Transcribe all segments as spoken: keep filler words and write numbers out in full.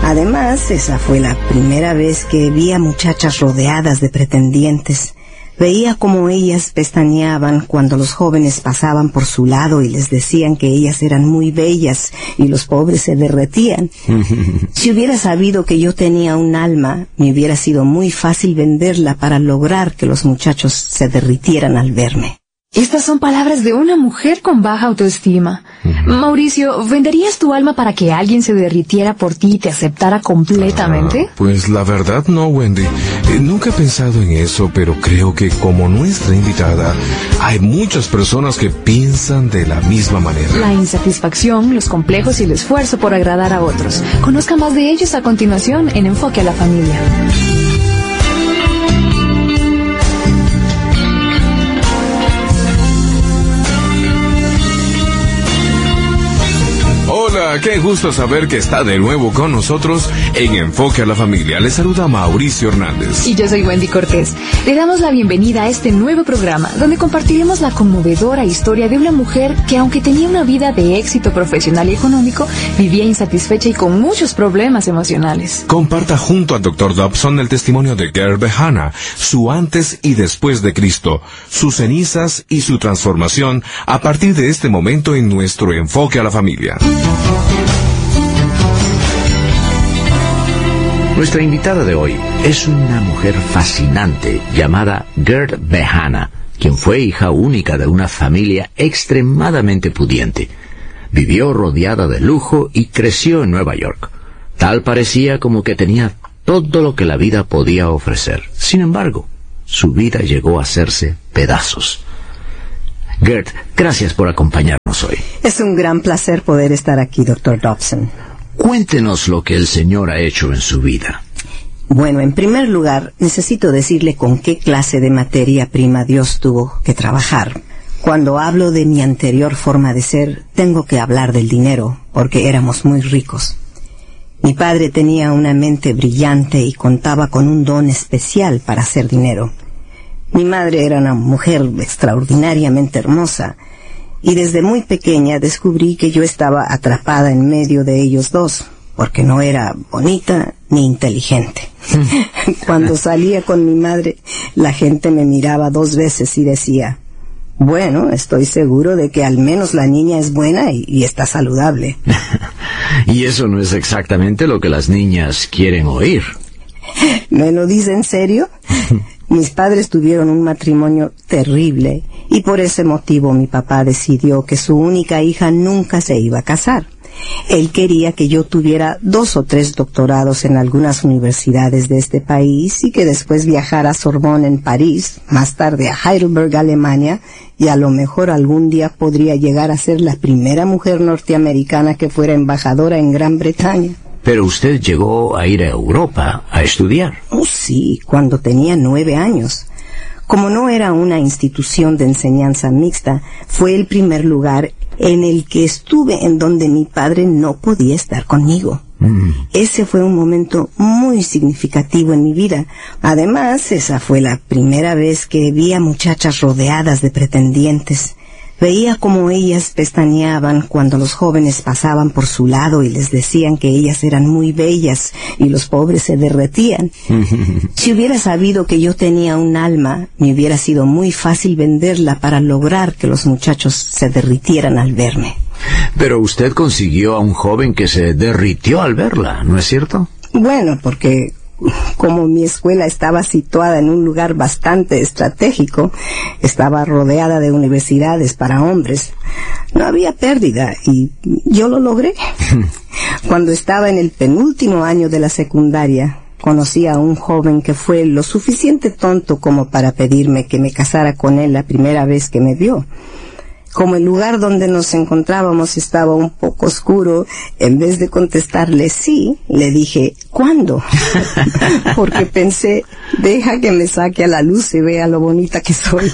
Además, esa fue la primera vez que vi a muchachas rodeadas de pretendientes. Veía cómo ellas pestañeaban cuando los jóvenes pasaban por su lado y les decían que ellas eran muy bellas y los pobres se derretían. Si hubiera sabido que yo tenía un alma, me hubiera sido muy fácil venderla para lograr que los muchachos se derritieran al verme. Estas son palabras de una mujer con baja autoestima. Uh-huh. Mauricio, ¿venderías tu alma para que alguien se derritiera por ti y te aceptara completamente? Ah, pues la verdad no, Wendy. Eh, nunca he pensado en eso, pero creo que como nuestra invitada, hay muchas personas que piensan de la misma manera. La insatisfacción, los complejos y el esfuerzo por agradar a otros. Conozca más de ellos a continuación en Enfoque a la Familia. Hola, qué gusto saber que está de nuevo con nosotros en Enfoque a la Familia. Le saluda Mauricio Hernández. Y yo soy Wendy Cortés. Le damos la bienvenida a este nuevo programa, donde compartiremos la conmovedora historia de una mujer que, aunque tenía una vida de éxito profesional y económico, vivía insatisfecha y con muchos problemas emocionales. Comparta junto al doctor Dobson el testimonio de Gerd Behana, su antes y después de Cristo, sus cenizas y su transformación a partir de este momento en nuestro Enfoque a la Familia. Nuestra invitada de hoy es una mujer fascinante llamada Gerd Behana, quien fue hija única de una familia extremadamente pudiente. Vivió rodeada de lujo y creció en Nueva York. Tal parecía como que tenía todo lo que la vida podía ofrecer. Sin embargo, su vida llegó a hacerse pedazos. Gerd, gracias por acompañarnos hoy. Es un gran placer poder estar aquí, doctor Dobson. Cuéntenos lo que el Señor ha hecho en su vida. Bueno, en primer lugar, necesito decirle con qué clase de materia prima Dios tuvo que trabajar. Cuando hablo de mi anterior forma de ser, tengo que hablar del dinero, porque éramos muy ricos. Mi padre tenía una mente brillante y contaba con un don especial para hacer dinero. Mi madre era una mujer extraordinariamente hermosa, y desde muy pequeña descubrí que yo estaba atrapada en medio de ellos dos, porque no era bonita ni inteligente. Cuando salía con mi madre, la gente me miraba dos veces y decía, bueno, estoy seguro de que al menos la niña es buena y, y está saludable. Y eso no es exactamente lo que las niñas quieren oír. ¿Me lo dice en serio? Mis padres tuvieron un matrimonio terrible y por ese motivo mi papá decidió que su única hija nunca se iba a casar. Él quería que yo tuviera dos o tres doctorados en algunas universidades de este país y que después viajara a Sorbonne en París, más tarde a Heidelberg, Alemania, y a lo mejor algún día podría llegar a ser la primera mujer norteamericana que fuera embajadora en Gran Bretaña. Pero usted llegó a ir a Europa a estudiar. Oh, sí, cuando tenía nueve años. Como no era una institución de enseñanza mixta, fue el primer lugar en el que estuve en donde mi padre no podía estar conmigo. Mm. Ese fue un momento muy significativo en mi vida. Además, esa fue la primera vez que vi a muchachas rodeadas de pretendientes. Veía cómo ellas pestañeaban cuando los jóvenes pasaban por su lado y les decían que ellas eran muy bellas y los pobres se derretían. Si hubiera sabido que yo tenía un alma, me hubiera sido muy fácil venderla para lograr que los muchachos se derritieran al verme. Pero usted consiguió a un joven que se derritió al verla, ¿no es cierto? Bueno, porque como mi escuela estaba situada en un lugar bastante estratégico, estaba rodeada de universidades para hombres, no había pérdida y yo lo logré. Cuando estaba en el penúltimo año de la secundaria, conocí a un joven que fue lo suficiente tonto como para pedirme que me casara con él la primera vez que me vio. Como el lugar donde nos encontrábamos estaba un poco oscuro, en vez de contestarle sí, le dije, ¿cuándo? Porque pensé, deja que me saque a la luz y vea lo bonita que soy.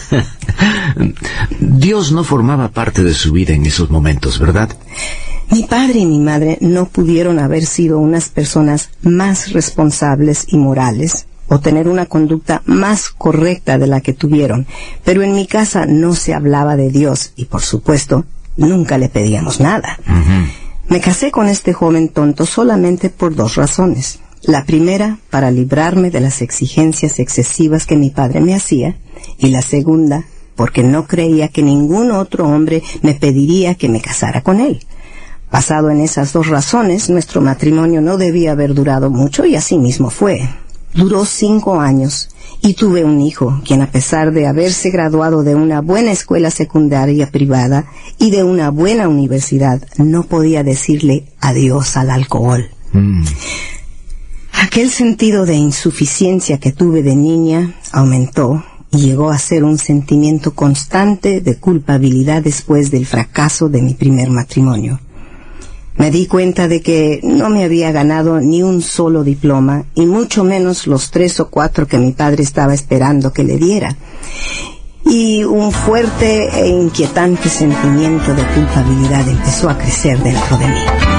Dios no formaba parte de su vida en esos momentos, ¿verdad? Mi padre y mi madre no pudieron haber sido unas personas más responsables y morales, o tener una conducta más correcta de la que tuvieron, pero en mi casa no se hablaba de Dios y por supuesto nunca le pedíamos nada. Uh-huh. Me casé con este joven tonto solamente por dos razones. La primera, para librarme de las exigencias excesivas que mi padre me hacía, y la segunda, porque no creía que ningún otro hombre me pediría que me casara con él. Basado en esas dos razones, nuestro matrimonio no debía haber durado mucho, y así mismo fue. Duró cinco años, y tuve un hijo, quien a pesar de haberse graduado de una buena escuela secundaria privada y de una buena universidad, no podía decirle adiós al alcohol. Mm. Aquel sentido de insuficiencia que tuve de niña aumentó y llegó a ser un sentimiento constante de culpabilidad después del fracaso de mi primer matrimonio. Me di cuenta de que no me había ganado ni un solo diploma, y mucho menos los tres o cuatro que mi padre estaba esperando que le diera. Y un fuerte e inquietante sentimiento de culpabilidad empezó a crecer dentro de mí.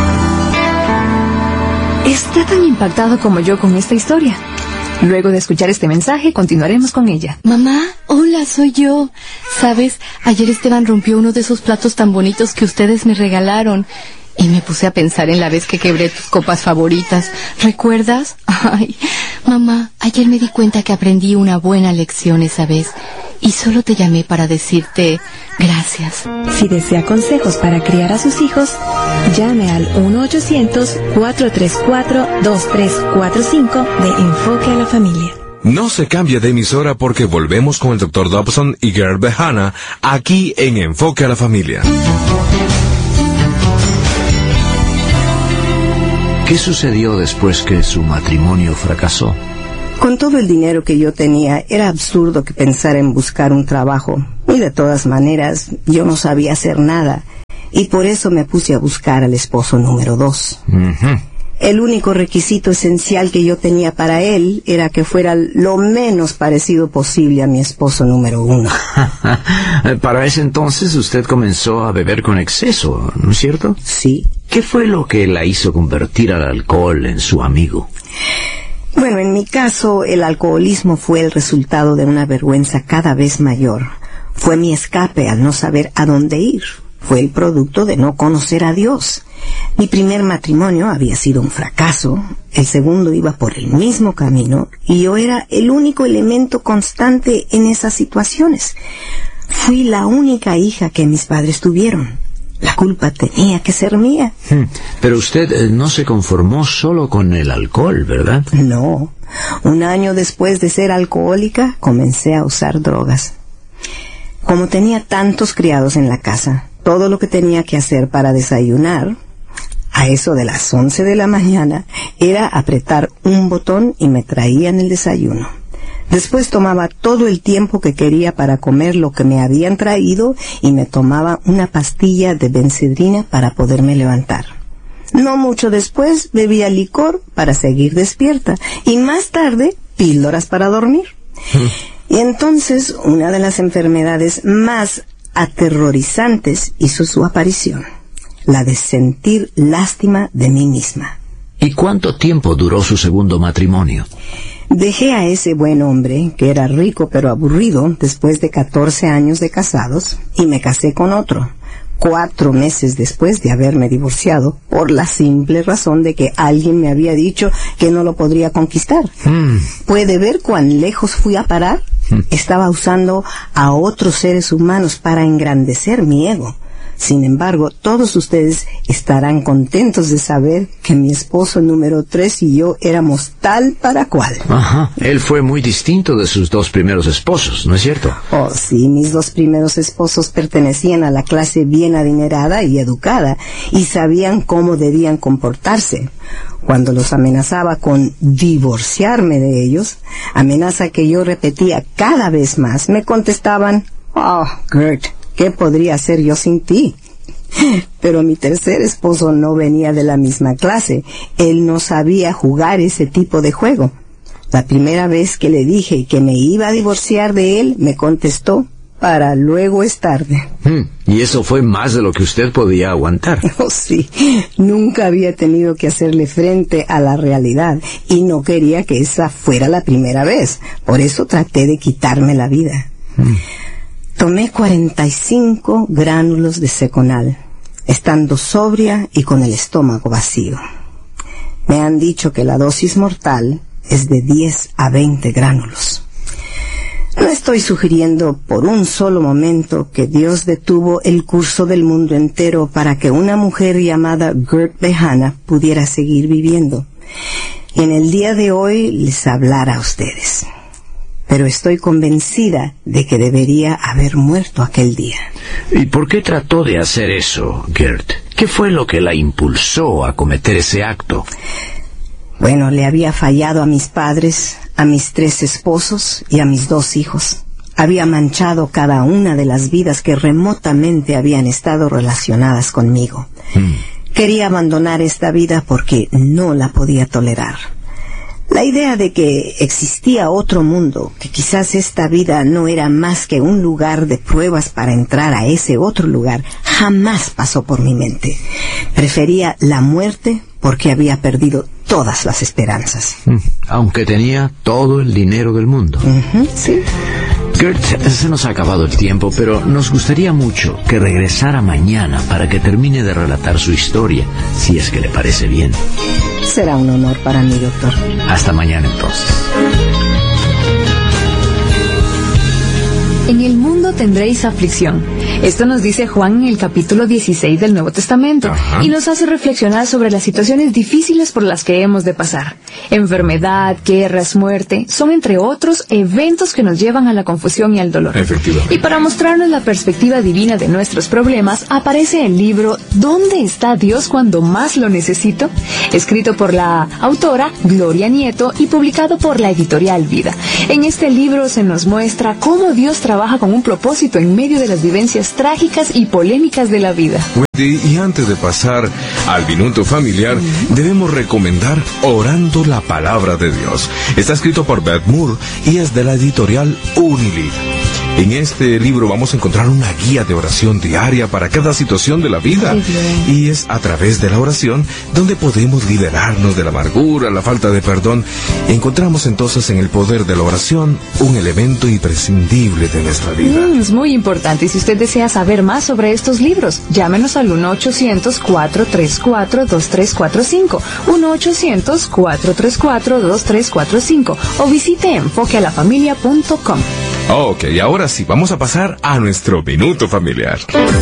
Está tan impactado como yo con esta historia. Luego de escuchar este mensaje, continuaremos con ella. Mamá, hola, soy yo. ¿Sabes? Ayer Esteban rompió uno de esos platos tan bonitos que ustedes me regalaron. Y me puse a pensar en la vez que quebré tus copas favoritas. ¿Recuerdas? Ay, mamá, ayer me di cuenta que aprendí una buena lección esa vez. Y solo te llamé para decirte gracias. Si desea consejos para criar a sus hijos, llame al uno ochocientos, cuatro tres cuatro, dos tres cuatro cinco de Enfoque a la Familia. No se cambie de emisora porque volvemos con el doctor Dobson y Gert Behana aquí en Enfoque a la Familia. ¿Qué sucedió después que su matrimonio fracasó? Con todo el dinero que yo tenía, era absurdo que pensara en buscar un trabajo. Y de todas maneras, yo no sabía hacer nada. Y por eso me puse a buscar al esposo número dos. Uh-huh. El único requisito esencial que yo tenía para él era que fuera lo menos parecido posible a mi esposo número uno. Para ese entonces usted comenzó a beber con exceso, ¿no es cierto? Sí. ¿Qué fue lo que la hizo convertir al alcohol en su amigo? Bueno, en mi caso, el alcoholismo fue el resultado de una vergüenza cada vez mayor. Fue mi escape al no saber a dónde ir. Fue el producto de no conocer a Dios. Mi primer matrimonio había sido un fracaso, el segundo iba por el mismo camino, y yo era el único elemento constante en esas situaciones. Fui la única hija que mis padres tuvieron. La culpa tenía que ser mía. Pero usted eh, no se conformó solo con el alcohol, ¿verdad? No. Un año después de ser alcohólica, comencé a usar drogas. Como tenía tantos criados en la casa, todo lo que tenía que hacer para desayunar, a eso de las once de la mañana, era apretar un botón y me traían el desayuno. Después tomaba todo el tiempo que quería para comer lo que me habían traído y me tomaba una pastilla de Benzedrina para poderme levantar. No mucho después bebía licor para seguir despierta y más tarde píldoras para dormir. Y entonces una de las enfermedades más aterrorizantes hizo su aparición, la de sentir lástima de mí misma. ¿Y cuánto tiempo duró su segundo matrimonio? Dejé a ese buen hombre, que era rico pero aburrido, después de catorce años de casados, y me casé con otro, cuatro meses después de haberme divorciado, por la simple razón de que alguien me había dicho que no lo podría conquistar. Mm. ¿Puede ver cuán lejos fui a parar? Mm. Estaba usando a otros seres humanos para engrandecer mi ego. Sin embargo, todos ustedes estarán contentos de saber que mi esposo número tres y yo éramos tal para cual. Ajá. Él fue muy distinto de sus dos primeros esposos, ¿no es cierto? Oh, sí, mis dos primeros esposos pertenecían a la clase bien adinerada y educada y sabían cómo debían comportarse. Cuando los amenazaba con divorciarme de ellos, amenaza que yo repetía cada vez más, me contestaban, "Oh, Gert, ¿qué podría hacer yo sin ti?" Pero mi tercer esposo no venía de la misma clase. Él no sabía jugar ese tipo de juego. La primera vez que le dije que me iba a divorciar de él, me contestó, "Para luego es tarde." Hmm, y eso fue más de lo que usted podía aguantar. Oh, sí. Nunca había tenido que hacerle frente a la realidad y no quería que esa fuera la primera vez. Por eso traté de quitarme la vida. Hmm. Tomé cuarenta y cinco gránulos de Seconal. estando sobria y con el estómago vacío. Me han dicho que la dosis mortal es de diez a veinte gránulos. No estoy sugiriendo por un solo momento que Dios detuvo el curso del mundo entero para que una mujer llamada Gert Behana pudiera seguir viviendo. Y en el día de hoy les hablará a ustedes. Pero estoy convencida de que debería haber muerto aquel día. ¿Y por qué trató de hacer eso, Gert? ¿Qué fue lo que la impulsó a cometer ese acto? Bueno, le había fallado a mis padres, a mis tres esposos y a mis dos hijos. Había manchado cada una de las vidas que remotamente habían estado relacionadas conmigo. Mm. Quería abandonar esta vida porque no la podía tolerar. La idea de que existía otro mundo, que quizás esta vida no era más que un lugar de pruebas para entrar a ese otro lugar, jamás pasó por mi mente. Prefería la muerte porque había perdido todas las esperanzas. Aunque tenía todo el dinero del mundo. Uh-huh, sí. Gert, se nos ha acabado el tiempo, pero nos gustaría mucho que regresara mañana para que termine de relatar su historia, si es que le parece bien. Será un honor para mí, doctor. Hasta mañana, entonces. En el mundo tendréis aflicción. Esto nos dice Juan en el capítulo dieciséis del Nuevo Testamento. Ajá. Y nos hace reflexionar sobre las situaciones difíciles por las que hemos de pasar. Enfermedad, guerras, muerte, son entre otros eventos que nos llevan a la confusión y al dolor. Efectivamente. Y para mostrarnos la perspectiva divina de nuestros problemas, aparece el libro ¿Dónde está Dios cuando más lo necesito?, escrito por la autora Gloria Nieto y publicado por la editorial Vida. En este libro se nos muestra cómo Dios trabaja con un propósito en medio de las vivencias trágicas y polémicas de la vida. Wendy, y antes de pasar al minuto familiar, uh-huh. debemos recomendar Orando la Palabra de Dios. Está escrito por Beth Moore y es de la editorial Uniliv. En este libro vamos a encontrar una guía de oración diaria para cada situación de la vida. Y es a través de la oración donde podemos liberarnos de la amargura, la falta de perdón. Encontramos entonces en el poder de la oración un elemento imprescindible de nuestra vida. Mm, es muy importante. Y si usted desea saber más sobre estos libros, llámenos al uno ochocientos, cuatro tres cuatro, dos tres cuatro cinco, uno ochocientos, cuatro tres cuatro, dos tres cuatro cinco o visite enfoque a la familia punto com. Ok, ahora sí, vamos a pasar a nuestro minuto familiar.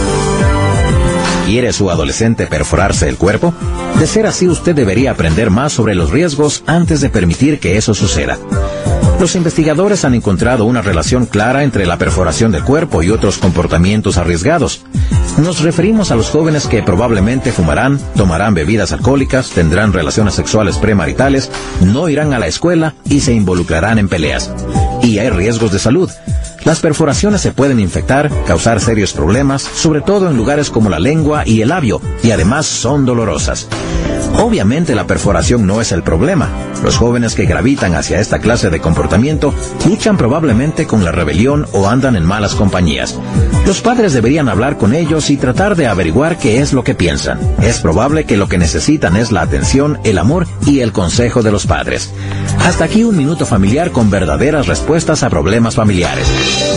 ¿Quiere su adolescente perforarse el cuerpo? De ser así, usted debería aprender más sobre los riesgos antes de permitir que eso suceda. Los investigadores han encontrado una relación clara entre la perforación del cuerpo y otros comportamientos arriesgados. Nos referimos a los jóvenes que probablemente fumarán, tomarán bebidas alcohólicas, tendrán relaciones sexuales premaritales, no irán a la escuela y se involucrarán en peleas. Y hay riesgos de salud. Las perforaciones se pueden infectar, causar serios problemas, sobre todo en lugares como la lengua y el labio, y además son dolorosas. Obviamente la perforación no es el problema. Los jóvenes que gravitan hacia esta clase de comportamiento luchan probablemente con la rebelión o andan en malas compañías. Los padres deberían hablar con ellos y tratar de averiguar qué es lo que piensan. Es probable que lo que necesitan es la atención, el amor y el consejo de los padres. Hasta aquí un minuto familiar con verdaderas respuestas a problemas familiares.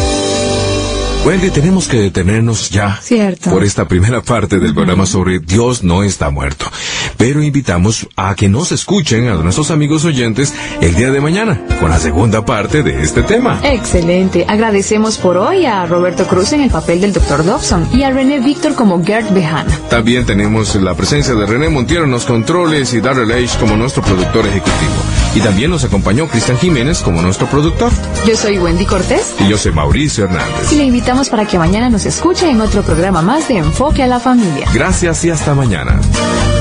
Wendy, tenemos que detenernos ya Cierto. por esta primera parte del programa sobre Dios no está muerto. Pero invitamos a que nos escuchen a nuestros amigos oyentes el día de mañana con la segunda parte de este tema. Excelente. Agradecemos por hoy a Roberto Cruz en el papel del doctor Dobson y a René Víctor como Gert Behana. También tenemos la presencia de René Montiero en los controles y Darrell H como nuestro productor ejecutivo. Y también nos acompañó Cristian Jiménez como nuestro productor. Yo soy Wendy Cortés. Y yo soy Mauricio Hernández. Y le invitamos para que mañana nos escuche en otro programa más de Enfoque a la Familia. Gracias y hasta mañana.